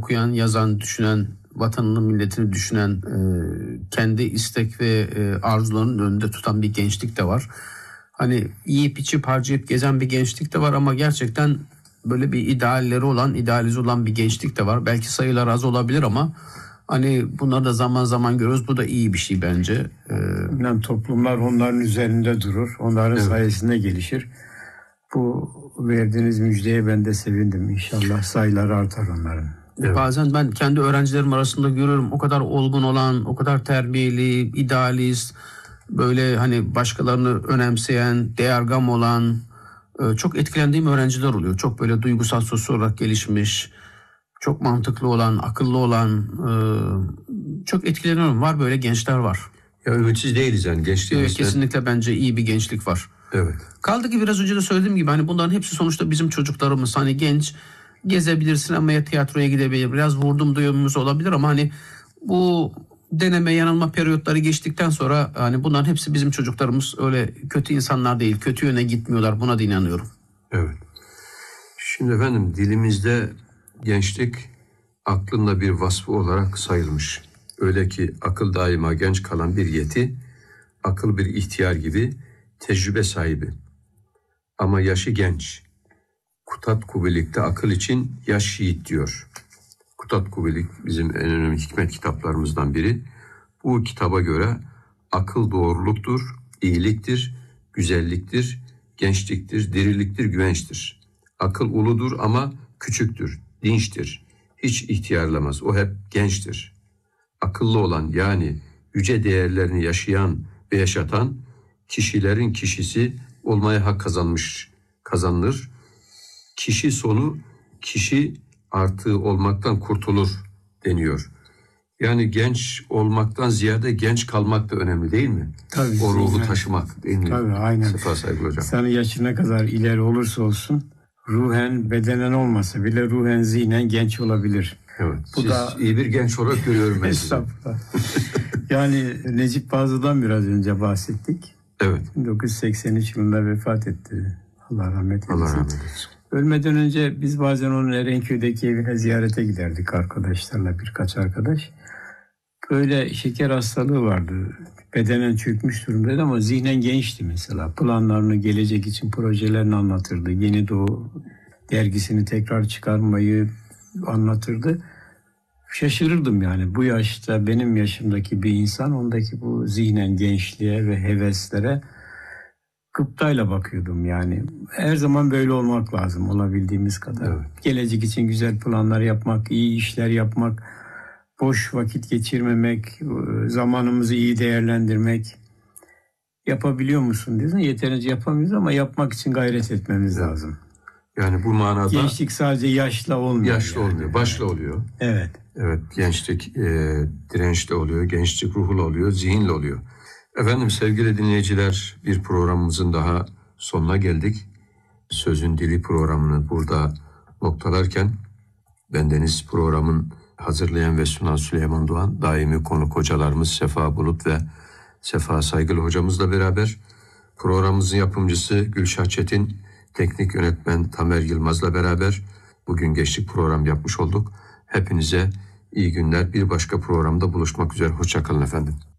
okuyan, yazan, düşünen, vatanını, milletini düşünen, kendi istek ve arzularının önünde tutan bir gençlik de var. Hani yiyip içip harcayıp gezen bir gençlik de var ama gerçekten böyle bir idealleri olan, idealize olan bir gençlik de var. Belki sayılar az olabilir ama hani bunları da zaman zaman görüyoruz. Bu da iyi bir şey bence. Yani toplumlar onların üzerinde durur. Onların sayesinde gelişir. Bu verdiğiniz müjdeye ben de sevindim. İnşallah sayıları artar onların. Evet. Bazen ben kendi öğrencilerim arasında görüyorum. O kadar olgun olan, o kadar terbiyeli, idealist, böyle hani başkalarını önemseyen, değergam olan, çok etkilendiğim öğrenciler oluyor. Çok böyle duygusal, sosyal olarak gelişmiş, çok mantıklı olan, akıllı olan, çok etkileniyorum. Var böyle gençler var. Ya ümitsiz değiliz yani gençliğimizden. Evet, kesinlikle bence iyi bir gençlik var. Evet. Kaldı ki biraz önce de söylediğim gibi hani bunların hepsi sonuçta bizim çocuklarımız. Hani genç, gezebilir, sinemaya, tiyatroya gidebilir. Biraz vurdum duyumumuz olabilir ama hani bu deneme yanılma periyotları geçtikten sonra hani bunların hepsi bizim çocuklarımız. Öyle kötü insanlar değil, kötü yöne gitmiyorlar. Buna da inanıyorum. Evet. Şimdi efendim dilimizde gençlik aklın da bir vasfı olarak sayılmış. Öyle ki akıl daima genç kalan bir yeti, akıl bir ihtiyar gibi tecrübe sahibi. Ama yaşı genç. Kutat Kubilik'te akıl için yaş yiğit diyor. Kutat Kubilik bizim en önemli hikmet kitaplarımızdan biri. Bu kitaba göre akıl doğruluktur, iyiliktir, güzelliktir, gençliktir, diriliktir, güvençtir. Akıl uludur ama küçüktür, dinçtir. Hiç ihtiyarlamaz, o hep gençtir. Akıllı olan yani yüce değerlerini yaşayan ve yaşatan kişilerin kişisi olmaya hak kazanılır. Kişi sonu kişi artığı olmaktan kurtulur deniyor. Yani genç olmaktan ziyade genç kalmak da önemli değil mi? Tabii. O ruhu taşımak değil mi? Tabii aynen. Sefa Saygı Hocam. İnsanın yaşı ne kadar ileri olursa olsun ruhen bedenen olmasa bile ruhen zihnen genç olabilir. Evet. Bu Siz da iyi bir genç olarak görüyorum ben sizi. Yani Necip Fazıl'dan biraz önce bahsettik. Evet. 1983 yılında vefat etti. Allah rahmet eylesin. Allah rahmet eylesin. Ölmeden önce biz bazen onun Erenköy'deki evine ziyarete giderdik arkadaşlarla, birkaç arkadaş. Böyle şeker hastalığı vardı. Bedenen çökmüş durumdaydı ama zihnen gençti mesela. Planlarını, gelecek için projelerini anlatırdı. Yeni Doğu dergisini tekrar çıkarmayı anlatırdı. Şaşırırdım yani bu yaşta benim yaşımdaki bir insan ondaki bu zihnen gençliğe ve heveslere gıptayla bakıyordum yani. Her zaman böyle olmak lazım olabildiğimiz kadar. Evet. Gelecek için güzel planlar yapmak, iyi işler yapmak, boş vakit geçirmemek, zamanımızı iyi değerlendirmek. Yapabiliyor musun diyorsun. Yeterince yapamıyoruz ama yapmak için gayret etmemiz lazım. Yani bu manada gençlik sadece yaşla olmuyor. Yaşla yani. olmuyor, başla oluyor. Evet. Evet, gençlik dirençli oluyor, gençlik ruhlu oluyor, zihinli oluyor. Efendim sevgili dinleyiciler, bir programımızın daha sonuna geldik. Sözün Dili programını burada noktalarken bendeniz programın hazırlayan ve sunan Süleyman Doğan, daimi konuk hocalarımız Sefa Bulut ve Sefa Saygılı hocamızla beraber programımızın yapımcısı Gülşah Çetin, teknik yönetmen Tamer Yılmaz'la beraber bugün gençlik program yapmış olduk. Hepinize iyi günler. Bir başka programda buluşmak üzere. Hoşça kalın efendim.